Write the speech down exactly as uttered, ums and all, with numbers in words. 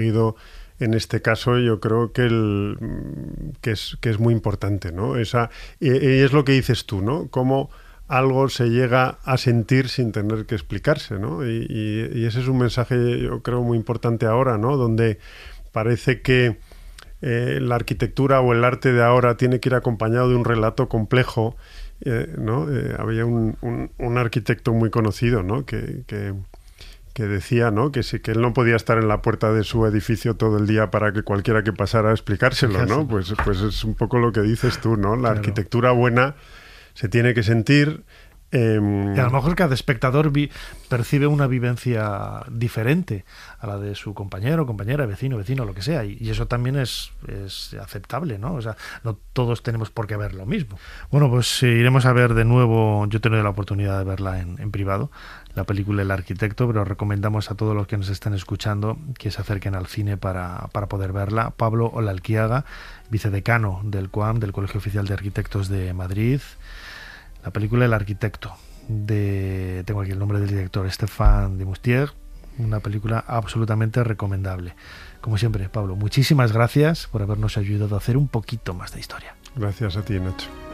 En este caso yo creo que, el, que, es, que es muy importante, ¿no? Esa, y, y es lo que dices tú, ¿no? Cómo algo se llega a sentir sin tener que explicarse, ¿no? Y, y, y ese es un mensaje, yo creo, muy importante ahora, ¿no? Donde parece que eh, la arquitectura o el arte de ahora tiene que ir acompañado de un relato complejo, eh, ¿no? Eh, había un, un, un arquitecto muy conocido, ¿no? Que... que que decía, ¿no? Que sí, que él no podía estar en la puerta de su edificio todo el día para que cualquiera que pasara a explicárselo, ¿no? Pues, pues es un poco lo que dices tú, ¿no? La claro. arquitectura buena se tiene que sentir. Eh... Y a lo mejor cada espectador vi, percibe una vivencia diferente a la de su compañero, compañera, vecino, vecino, lo que sea, y, y eso también es, es aceptable, ¿no? O sea, no todos tenemos por qué ver lo mismo. Bueno, pues eh, iremos a ver de nuevo, yo he tenido la oportunidad de verla en, en privado, la película El Arquitecto, pero recomendamos a todos los que nos están escuchando que se acerquen al cine para, para poder verla. Pablo Olalquiaga, vicedecano del C U A M, del Colegio Oficial de Arquitectos de Madrid. La película El Arquitecto, de tengo aquí el nombre del director, Stéphane de Moustier, una película absolutamente recomendable. Como siempre, Pablo, muchísimas gracias por habernos ayudado a hacer un poquito más de historia. Gracias a ti, Nacho.